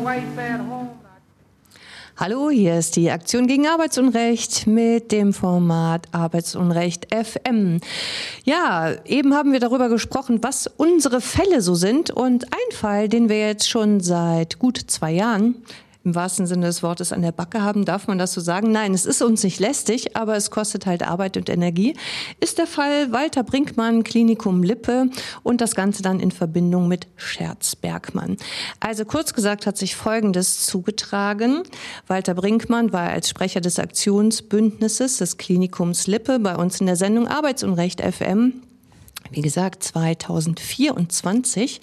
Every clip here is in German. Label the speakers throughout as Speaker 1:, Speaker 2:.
Speaker 1: Hallo, hier ist die Aktion gegen Arbeitsunrecht mit dem Format Arbeitsunrecht FM. Ja, eben haben wir darüber gesprochen, was unsere Fälle so sind. Und ein Fall, den wir jetzt schon seit gut 2 Jahren im wahrsten Sinne des Wortes an der Backe haben, darf man das so sagen? Nein, es ist uns nicht lästig, aber es kostet halt Arbeit und Energie, ist der Fall Walter Brinkmann, Klinikum Lippe und das Ganze dann in Verbindung mit Scherz Bergmann. Also kurz gesagt hat sich Folgendes zugetragen. Walter Brinkmann war als Sprecher des Aktionsbündnisses des Klinikums Lippe bei uns in der Sendung Arbeitsunrecht FM, wie gesagt 2024.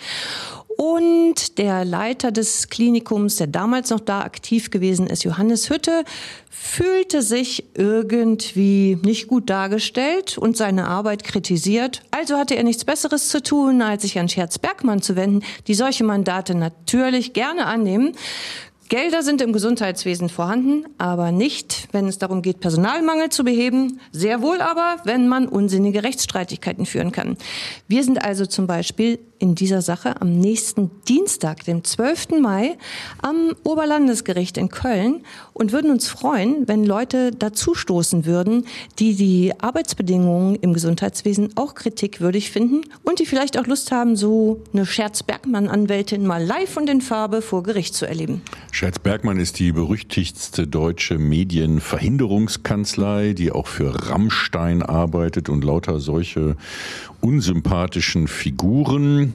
Speaker 1: Und der Leiter des Klinikums, der damals noch da aktiv gewesen ist, Johannes Hütte, fühlte sich irgendwie nicht gut dargestellt und seine Arbeit kritisiert. Also hatte er nichts Besseres zu tun, als sich an Scherz Bergmann zu wenden, die solche Mandate natürlich gerne annehmen. Gelder sind im Gesundheitswesen vorhanden, aber nicht, wenn es darum geht, Personalmangel zu beheben. Sehr wohl aber, wenn man unsinnige Rechtsstreitigkeiten führen kann. Wir sind also zum Beispiel in dieser Sache am nächsten Dienstag, dem 12. Mai, am Oberlandesgericht in Köln und würden uns freuen, wenn Leute dazustoßen würden, die die Arbeitsbedingungen im Gesundheitswesen auch kritikwürdig finden und die vielleicht auch Lust haben, so eine Scherz-Bergmann-Anwältin mal live und in Farbe vor Gericht zu erleben.
Speaker 2: Scherz Bergmann ist die berüchtigste deutsche Medienverhinderungskanzlei, die auch für Rammstein arbeitet und lauter solche unsympathischen Figuren.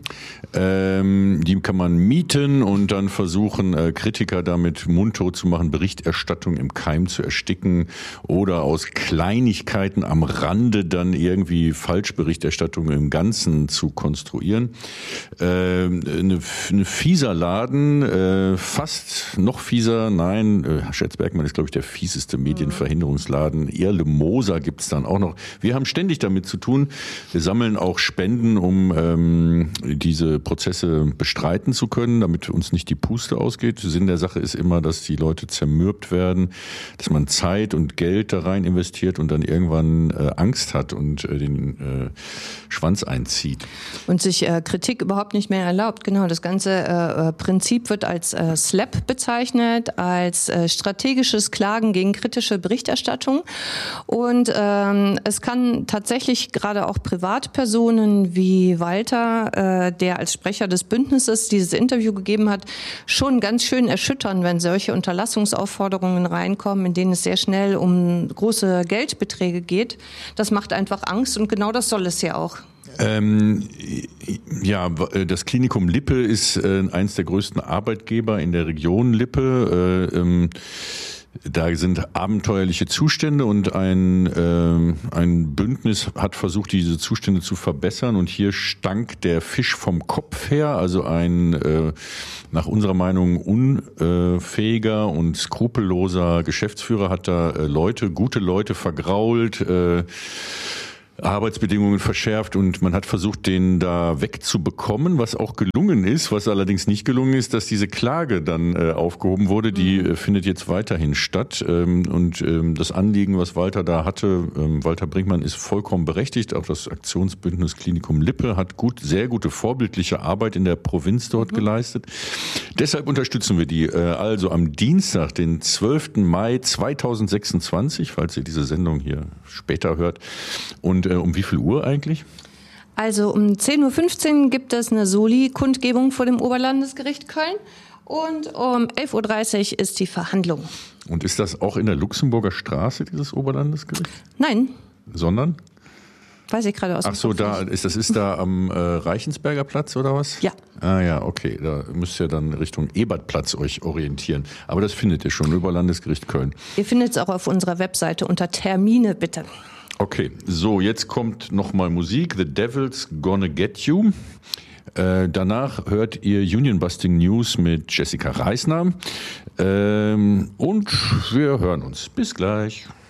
Speaker 2: Die kann man mieten und dann versuchen, Kritiker damit mundtot zu machen, Berichterstattung im Keim zu ersticken oder aus Kleinigkeiten am Rande dann irgendwie Falschberichterstattung im Ganzen zu konstruieren. Eine fieser Laden, fast noch fieser, nein, Scherz Bergmann ist, glaube ich, der fieseste Medienverhinderungsladen. Erle Moser gibt's dann auch noch. Wir haben ständig damit zu tun. Wir sammeln auch Spenden, um diese Prozesse bestreiten zu können, damit uns nicht die Puste ausgeht. Sinn der Sache ist immer, dass die Leute zermürbt werden, dass man Zeit und Geld da rein investiert und dann irgendwann Angst hat und den Schwanz einzieht.
Speaker 1: Und sich Kritik überhaupt nicht mehr erlaubt. Genau, das ganze Prinzip wird als SLAP bezeichnet, als strategisches Klagen gegen kritische Berichterstattung. Und es kann tatsächlich gerade auch Privatpersonen wie Walter, der als Sprecher des Bündnisses dieses Interview gegeben hat, schon ganz schön erschüttern, wenn solche Unterlassungsaufforderungen reinkommen, in denen es sehr schnell um große Geldbeträge geht. Das macht einfach Angst und genau das soll es ja auch.
Speaker 2: Ja, das Klinikum Lippe ist eins der größten Arbeitgeber in der Region Lippe. Da sind abenteuerliche Zustände und ein Bündnis hat versucht, diese Zustände zu verbessern. Und hier stank der Fisch vom Kopf her, also ein nach unserer Meinung unfähiger und skrupelloser Geschäftsführer hat da gute Leute vergrault, Arbeitsbedingungen verschärft und man hat versucht, den da wegzubekommen, was auch gelungen ist. Was allerdings nicht gelungen ist, dass diese Klage dann aufgehoben wurde. Die findet jetzt weiterhin statt. Und das Anliegen, was Walter da hatte, Walter Brinkmann, ist vollkommen berechtigt. Auch das Aktionsbündnis Klinikum Lippe hat sehr gute vorbildliche Arbeit in der Provinz dort geleistet. Deshalb unterstützen wir die. Also am Dienstag, den 12. Mai 2026, falls ihr diese Sendung hier später hört. Und um wie viel Uhr eigentlich?
Speaker 1: Also um 10.15 Uhr gibt es eine Soli-Kundgebung vor dem Oberlandesgericht Köln und um 11.30 Uhr ist die Verhandlung.
Speaker 2: Und ist das auch in der Luxemburger Straße, dieses Oberlandesgericht?
Speaker 1: Nein.
Speaker 2: Sondern?
Speaker 1: Weiß ich gerade aus dem
Speaker 2: Ach so,
Speaker 1: Kopf
Speaker 2: das
Speaker 1: nicht.
Speaker 2: ist da am Reichensberger Platz oder was?
Speaker 1: Ja.
Speaker 2: Ah ja, okay, da müsst ihr dann Richtung Ebertplatz euch orientieren. Aber das findet ihr schon, Oberlandesgericht Köln.
Speaker 1: Ihr findet es auch auf unserer Webseite unter Termine, bitte.
Speaker 2: Okay, so, jetzt kommt nochmal Musik. The Devil's Gonna Get You. Danach hört ihr Union Busting News mit Jessica Reisner. Und wir hören uns. Bis gleich.